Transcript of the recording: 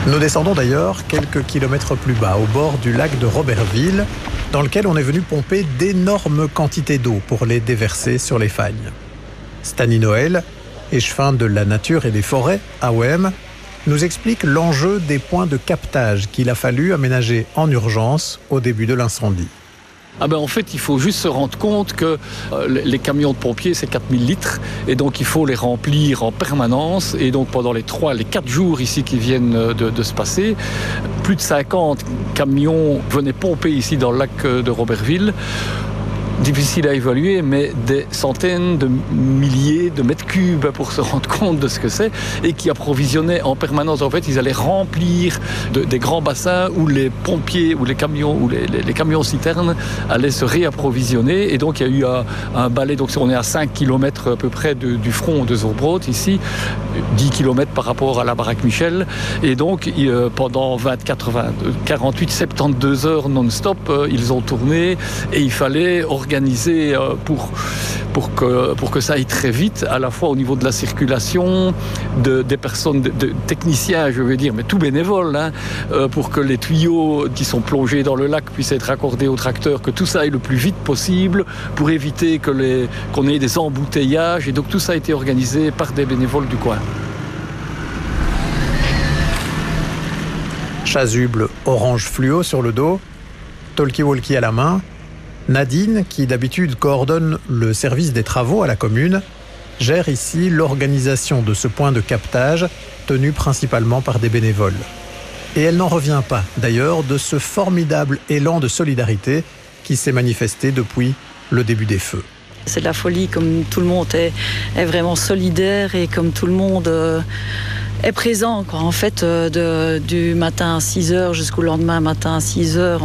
Nous descendons d'ailleurs quelques kilomètres plus bas, au bord du lac de Robertville, dans lequel on est venu pomper d'énormes quantités d'eau pour les déverser sur les failles. Stani Noël, échevin de la nature et des forêts, AOM, nous explique l'enjeu des points de captage qu'il a fallu aménager en urgence au début de l'incendie. En fait, il faut juste se rendre compte que les camions de pompiers, c'est 4000 litres. Et donc, il faut les remplir en permanence. Et donc, pendant les 4 jours ici qui viennent de se passer, plus de 50 camions venaient pomper ici dans le lac de Robertville. Difficile à évaluer, mais des centaines de milliers de mètres cubes pour se rendre compte de ce que c'est, et qui approvisionnaient en permanence. En fait, ils allaient remplir des grands bassins où les pompiers ou les camions ou les camions citernes allaient se réapprovisionner. Et donc, il y a eu un balai. Donc, on est à 5 km à peu près du front de Zurbrot, ici, 10 km par rapport à la baraque Michel. Et donc, pendant 48, 72 heures non-stop, ils ont tourné et il fallait organiser pour que ça aille très vite, à la fois au niveau de la circulation, des personnes, de techniciens, je veux dire, mais tout bénévoles, pour que les tuyaux qui sont plongés dans le lac puissent être raccordés au tracteur, que tout ça aille le plus vite possible, pour éviter qu'on ait des embouteillages. Et donc tout ça a été organisé par des bénévoles du coin. Chasuble orange fluo sur le dos, talkie-walkie à la main, Nadine, qui d'habitude coordonne le service des travaux à la commune, gère ici l'organisation de ce point de captage tenu principalement par des bénévoles. Et elle n'en revient pas, d'ailleurs, de ce formidable élan de solidarité qui s'est manifesté depuis le début des feux. C'est de la folie, comme tout le monde est vraiment solidaire et comme tout le monde est présent, quoi. En fait, du matin à 6h jusqu'au lendemain matin à 6h,